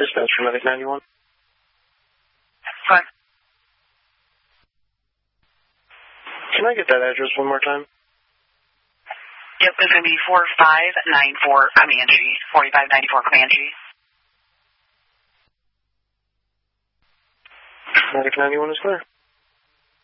dispatch for Medic 91. Fine. Can I get that address one more time? Yep, it's going to be 4594 Comanche. 4594 Comanche. Medic 91 is clear.